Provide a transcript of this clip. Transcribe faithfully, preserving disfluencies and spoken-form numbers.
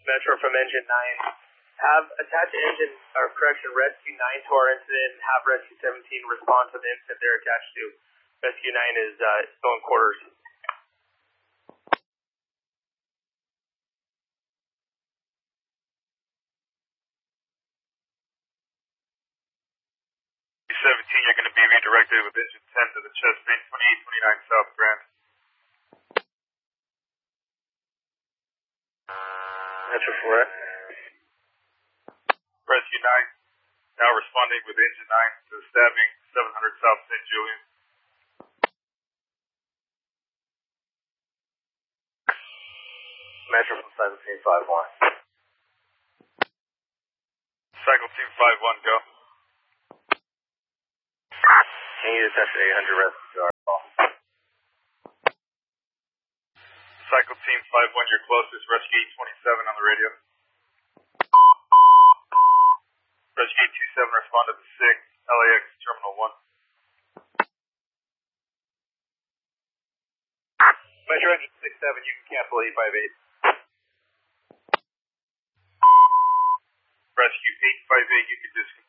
Metro from Engine nine. Have attached engine, or correction, Rescue nine to our incident, and have Rescue seventeen respond to the incident they're attached to. Rescue nine is uh, still in quarters. seventeen, you're going to be redirected with engine ten to the chest main twenty-eight twenty-nine South Grand. Metro four. Rescue nine, now responding with engine nine to the stabbing, seven hundred South Saint Julian. Metro from Cycle Team five one. Cycle Team five one, go. Can you attach eight hundred rescue to our call? Cycle Team five one, your closest, Rescue eight twenty-seven on the radio. Rescue eight twenty-seven, respond to the six, L A X Terminal one. Metro Engine six seven, you can cancel eight five eight. Rescue eight five eight, you can disconnect.